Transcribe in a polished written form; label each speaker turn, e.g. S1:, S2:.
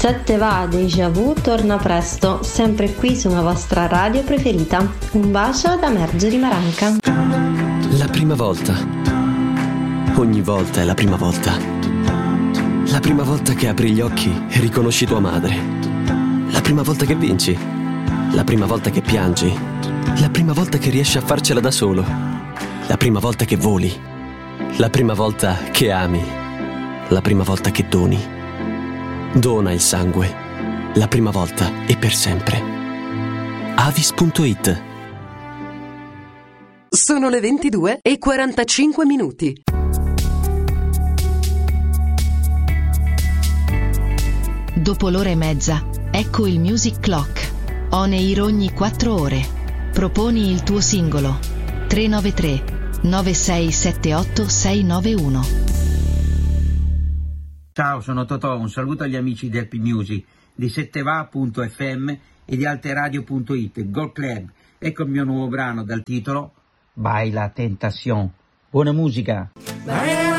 S1: 7 va Déjà Vu torna presto, sempre qui su una vostra radio preferita. Un bacio da Margherita Maranca.
S2: La prima volta. Ogni volta è la prima volta. La prima volta che apri gli occhi e riconosci tua madre. La prima volta che vinci. La prima volta che piangi. La prima volta che riesci a farcela da solo. La prima volta che voli. La prima volta che ami. La prima volta che doni. Dona il sangue. La prima volta e per sempre. Avis.it.
S3: Sono le 22:45.
S4: Dopo l'ora e mezza, ecco il Music Clock. On air ogni 4 ore. Proponi il tuo singolo. 393 9678 691.
S5: Ciao, sono Totò, un saluto agli amici di Happy Music, di setteva.fm e di alteradio.it, Gold Club. Ecco il mio nuovo brano dal titolo Baila Tentación. Buona musica!